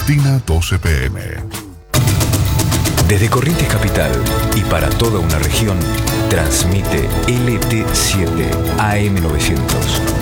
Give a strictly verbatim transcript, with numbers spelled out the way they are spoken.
Agustina doce P M. Desde Corrientes Capital y para toda una región, transmite L T siete A M novecientos.